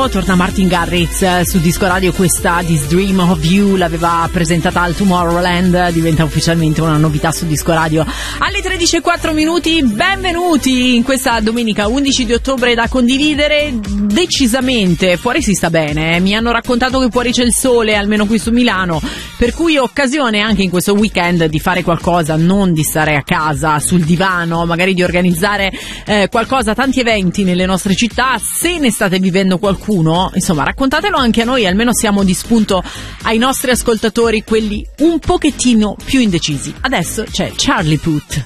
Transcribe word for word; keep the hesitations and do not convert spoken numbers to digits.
luglio torna Martin Garrix su Disco Radio. Questa This Dream of You l'aveva presentata al Tomorrowland, diventa ufficialmente una novità su Disco Radio. Alle tredici e quattro minuti, benvenuti in questa domenica undici di ottobre da condividere decisamente. Fuori si sta bene, eh? Mi hanno raccontato che fuori c'è il sole, almeno qui su Milano, per cui occasione anche in questo weekend di fare qualcosa, non di stare a casa sul divano, magari di organizzare eh, qualcosa, tanti eventi nelle nostre città. Se ne state vivendo qualcuno, insomma raccontatelo anche a noi, almeno siamo di spunto ai nostri ascoltatori, quelli un pochettino più indecisi. Adesso c'è Charlie Puth.